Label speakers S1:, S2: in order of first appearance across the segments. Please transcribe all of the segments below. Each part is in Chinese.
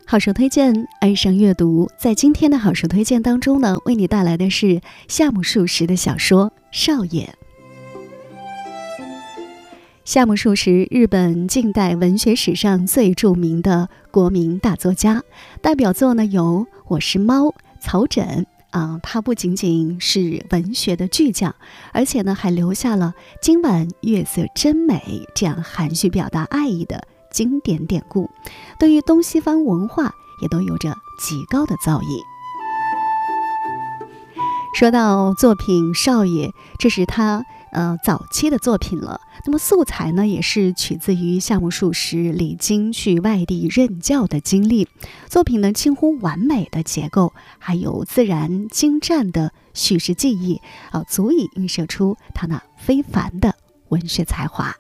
S1: 好书推荐，爱上阅读。在今天的好书推荐当中呢，为你带来的是夏目漱石的小说《少爷》。夏目漱石，日本近代文学史上最著名的国民大作家，代表作呢有《我是猫》《草枕》他不仅仅是文学的巨匠，而且呢还留下了今晚月色真美这样含蓄表达爱意的经典典故，对于东西方文化也都有着极高的造诣。说到作品《少爷》，这是他早期的作品了。那么素材呢，也是取自于夏目漱石离京去外地任教的经历。作品呢，近乎完美的结构，还有自然精湛的叙事技艺，足以映射出他那非凡的文学才华。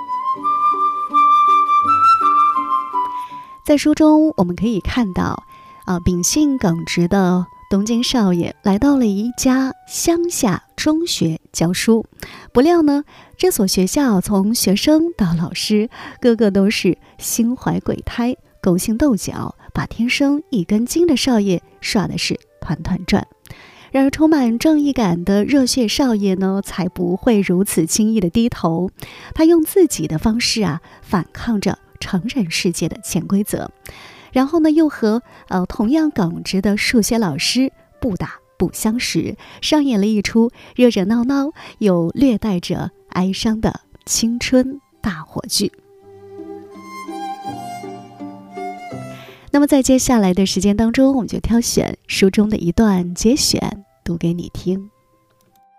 S1: 在书中，我们可以看到，秉性耿直的东京少爷来到了一家乡下中学教书，不料呢，这所学校从学生到老师，个个都是心怀鬼胎，勾心斗角，把天生一根筋的少爷耍的是团团转。然而充满正义感的热血少爷呢，才不会如此轻易的低头，他用自己的方式反抗着成人世界的潜规则。然后呢，又和同样耿直的数学老师不打不相识，上演了一出热热闹闹又略带着哀伤的青春大火剧。那么在接下来的时间当中，我们就挑选书中的一段节选读给你听。